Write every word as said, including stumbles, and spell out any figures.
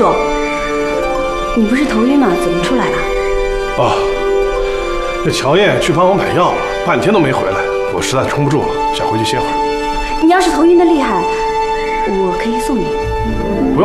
说。你不是头晕吗？怎么出来了？ 哦，这乔燕去帮我买药了，半天都没回来，我实在撑不住了，想回去歇会儿。 你要是头晕的厉害，我可以送你。